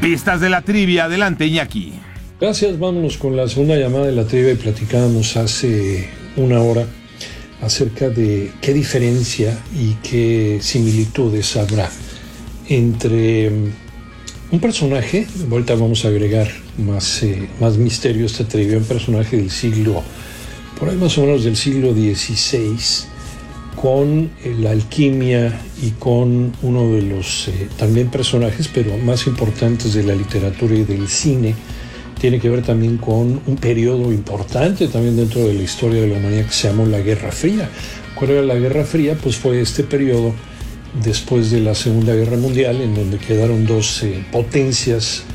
Pistas de la trivia, adelante Iñaki. Gracias, vámonos con la segunda llamada de la trivia y platicábamos hace una hora acerca de qué diferencia y qué similitudes habrá entre un personaje, ahorita vamos a agregar más misterio a esta trivia, un personaje del siglo, por ahí más o menos del siglo XVI, con la alquimia y con uno de los también personajes, pero más importantes de la literatura y del cine. Tiene que ver también con un periodo importante también dentro de la historia de la humanidad que se llamó la Guerra Fría. ¿Cuál era la Guerra Fría? Pues fue este periodo después de la Segunda Guerra Mundial en donde quedaron dos potencias